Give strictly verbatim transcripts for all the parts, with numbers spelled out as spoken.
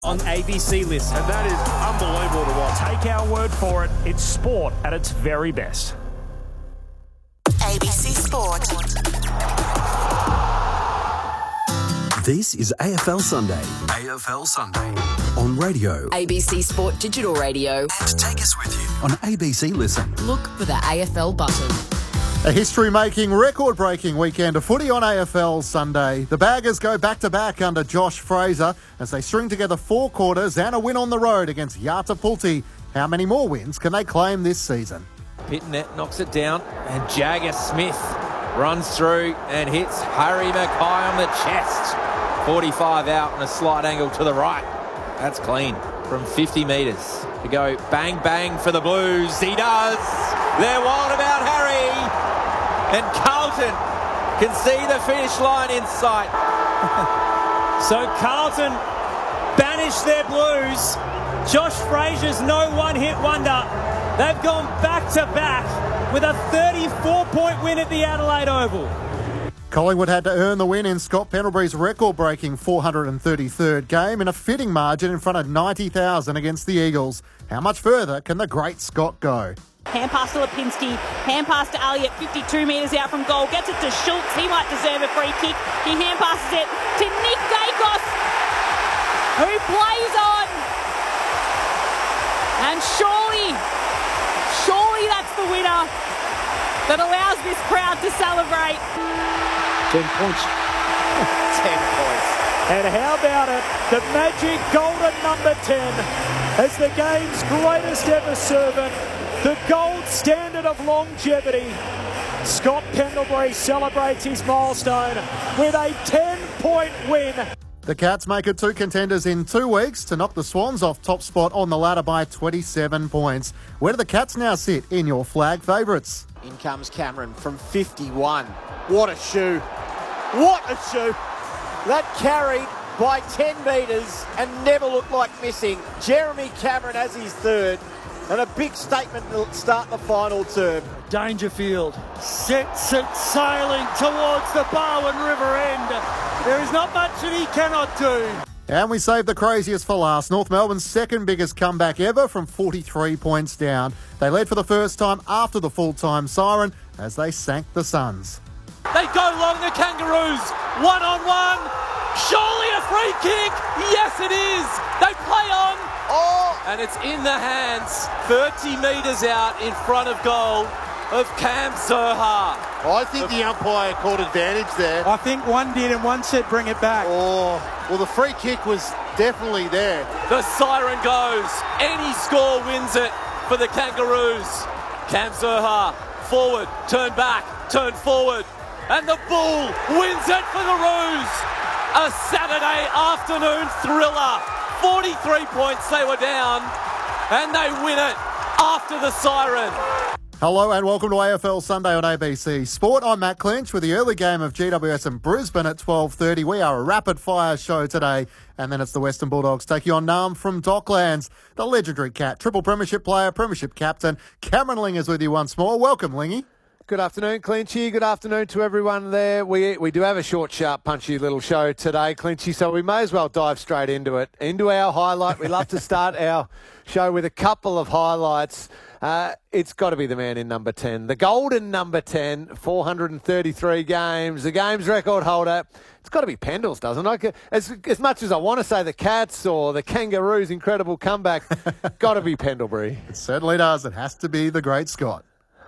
On A B C Listen. And that is unbelievable to watch. Take our word for it, it's sport at its very best. A B C Sport. This is A F L Sunday. A F L Sunday. On radio. A B C Sport Digital Radio. And take us with you on A B C Listen. Look for the A F L button. A history-making, record-breaking weekend of footy on A F L Sunday. The Baggers go back-to-back under Josh Fraser as they string together four quarters and a win on the road against Yatapulti. How many more wins can they claim this season? Pitnet knocks it down and Jagger Smith runs through and hits Harry Mackay on the chest. forty-five out and a slight angle to the right. That's clean from fifty metres. To go bang, bang for the Blues. He does. They're wild about Harry. And Carlton can see the finish line in sight. So Carlton banish their Blues. Josh Fraser's no one-hit wonder. They've gone back-to-back with a thirty-four point win at the Adelaide Oval. Collingwood had to earn the win in Scott Pendlebury's record-breaking four hundred thirty-third game in a fitting margin in front of ninety thousand against the Eagles. How much further can the great Scott go? Hand pass to Lipinski, hand pass to Elliott, fifty-two metres out from goal, gets it to Schultz, he might deserve a free kick, he hand passes it to Nick Dacos, who plays on, and surely, surely that's the winner that allows this crowd to celebrate. Ten points. Ten points. And how about it, the magic golden number ten, as the game's greatest ever servant, the gold standard of longevity. Scott Pendlebury celebrates his milestone with a ten-point win. The Cats make it two contenders in two weeks to knock the Swans off top spot on the ladder by twenty-seven points. Where do the Cats now sit in your flag favourites? In comes Cameron from fifty-one. What a shoe. What a shoe. That carried by ten metres and never looked like missing. Jeremy Cameron has his third. And a big statement to start the final term. Dangerfield sets it sailing towards the Barwon River end. There is not much that he cannot do. And we saved the craziest for last. North Melbourne's second biggest comeback ever from forty-three points down. They led for the first time after the full-time siren as they sank the Suns. They go long, the Kangaroos. One on one. Surely a free kick. Yes, it is. They play on. Oh, and it's in the hands, thirty metres out in front of goal of Cam Zurhaar. I think the umpire caught advantage there. I think one did and one said bring it back. Oh, well, the free kick was definitely there. The siren goes. Any score wins it for the Kangaroos. Cam Zurhaar, forward, turn back, turn forward. And the Bull wins it for the Roos. A Saturday afternoon thriller. forty-three points they were down, and they win it after the siren. Hello and welcome to A F L Sunday on A B C Sport. I'm Matt Clinch with the early game of G W S and Brisbane at twelve thirty. We are a rapid-fire show today, and then it's the Western Bulldogs taking on Nam from Docklands. The legendary Cat, triple premiership player, premiership captain, Cameron Ling is with you once more. Welcome, Lingy. Good afternoon, Clinchy. Good afternoon to everyone there. We we do have a short, sharp, punchy little show today, Clinchy, so we may as well dive straight into it. Into our highlight. We love to start our show with a couple of highlights. Uh, it's got to be the man in number ten. The golden number ten, four hundred thirty-three games, the games record holder. It's got to be Pendles, doesn't it? As, as much as I want to say the Cats or the Kangaroos' incredible comeback, got to be Pendlebury. It certainly does. It has to be the great Scott.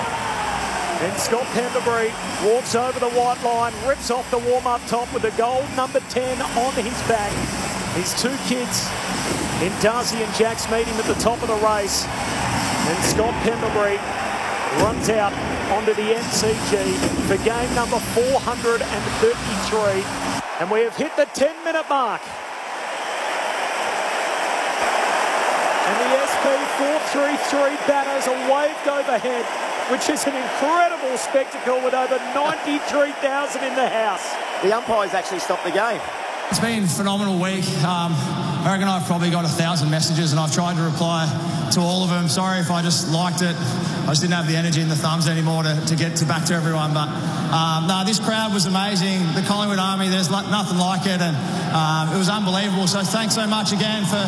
And Scott Pendlebury walks over the white line, rips off the warm-up top with the gold number ten on his back. His two kids in Darcy and Jax meet him at the top of the race. And Scott Pendlebury runs out onto the M C G for game number four hundred thirty-three. And we have hit the ten-minute mark. And the S P four three three batters are waved overhead, which is an incredible spectacle with over ninety-three thousand in the house. The umpires actually stopped the game. It's been a phenomenal week. Um, I reckon I've probably got a thousand messages and I've tried to reply to all of them. Sorry if I just liked it. I just didn't have the energy and the thumbs anymore to, to get to back to everyone. But um, no, this crowd was amazing. The Collingwood Army, there's nothing like it, and um, it was unbelievable. So thanks so much again for